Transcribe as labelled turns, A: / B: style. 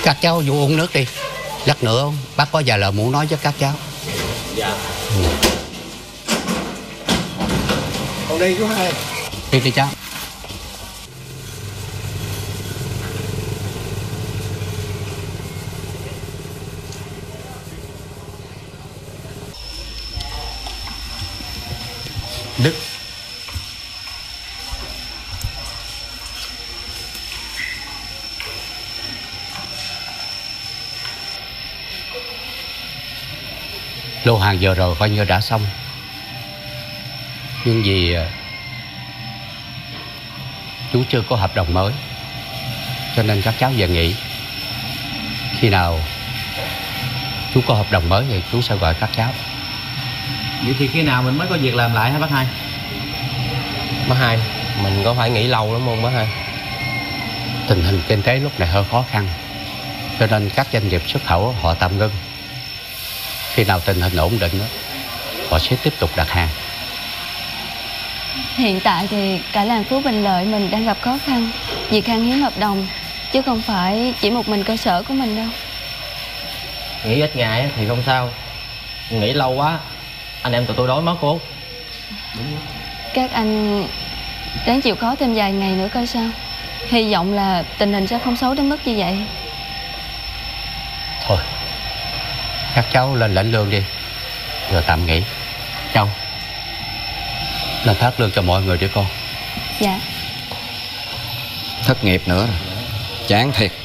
A: Các cháu vô uống nước đi. Lát nữa bác có vài lời muốn nói với các cháu.
B: Dạ. Con đi chú hai.
A: Đi đi cháu. Đức. Lô hàng vừa rồi coi như đã xong. Nhưng vì chú chưa có hợp đồng mới, cho nên các cháu về nghỉ. Khi nào chú có hợp đồng mới thì chú sẽ gọi các cháu.
B: Vậy thì khi nào mình mới có việc làm lại hả bác hai?
C: Bác hai, mình có phải nghỉ lâu lắm không bác hai?
A: Tình hình kinh tế lúc này hơi khó khăn, cho nên các doanh nghiệp xuất khẩu họ tạm ngưng. Khi nào tình hình ổn định đó, họ sẽ tiếp tục đặt hàng.
D: Hiện tại thì cả làng Phú Bình Lợi mình đang gặp khó khăn vì khan hiếm hợp đồng, chứ không phải chỉ một mình cơ sở của mình đâu.
C: Nghỉ ít ngày thì không sao, nghỉ lâu quá anh em tụi tôi đói mất cô.
D: Các anh ráng chịu khó thêm vài ngày nữa coi sao. Hy vọng là tình hình sẽ không xấu đến mức như vậy.
A: Thôi, các cháu lên lãnh lương đi, rồi tạm nghỉ. Châu, lên phát lương cho mọi người đi con.
D: Dạ.
E: Thất nghiệp nữa rồi, chán thiệt.